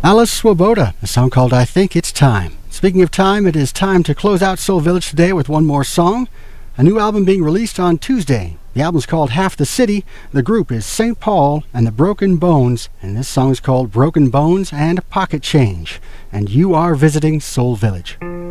Alice Swoboda, a song called I Think It's Time. Speaking of time, it is time to close out Soul Village today with one more song. A new album being released on Tuesday. The album's called Half the City. The group is St. Paul and the Broken Bones, and this song is called Broken Bones and Pocket Change. And you are visiting Soul Village.